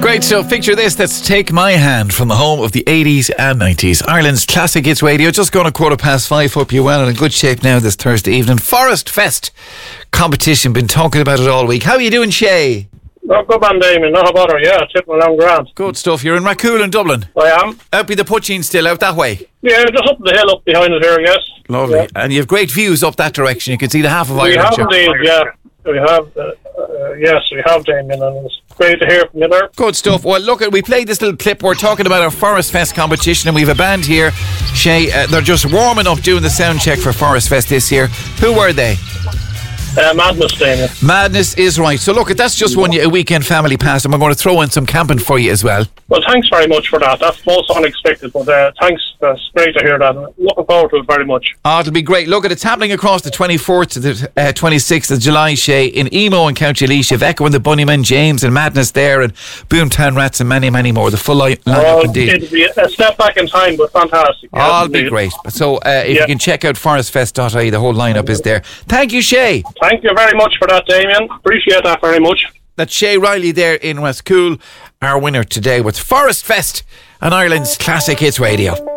Great, so picture this, that's Take My Hand from the home of the 80s and 90s. Ireland's classic hits radio, just going 5:15. Hope you're well and in good shape now this Thursday evening. Forest Fest competition, been talking about it all week. How are you doing, Shay? Oh, good man, Damien. Not a bother, yeah. Tipping along grand. Good stuff. You're in Racool in Dublin. I am. Out by the Pucheen still, out that way? Yeah, just up the hill up behind us here, yes. Lovely. Yeah. And you have great views up that direction. You can see the half of We Ireland. have indeed, yeah. We have, yes, we have, Damien, and it's great to hear from you there. Good stuff. Well, look, we played this little clip. We're talking about our Forest Fest competition, and we have a band here. Shay, they're just warming up, doing the sound check for Forest Fest this year. Who were they? Madness, Damien. Madness is right. So look, that's just won you a weekend family pass, and we're going to throw in some camping for you as well. Well, thanks very much for that. That's most unexpected, but thanks. That's great to hear that. Looking forward to it very much. Oh, it'll be great. Look, it's happening across the 24th to the 26th of July, Shay, in Emo and County Laois. You've Echo and the Bunnymen, James and Madness there, and Boomtown Rats and many, many more. The full lineup indeed. It'll be a step back in time, but fantastic. Oh, it'll be great. So if you can check out forestfest.ie, the whole lineup is there. Thank you, Shay. Thank you very much for that, Damien. Appreciate that very much. That's Shay Riley there in Racool, our winner today with Forest Fest and Ireland's Classic Hits Radio.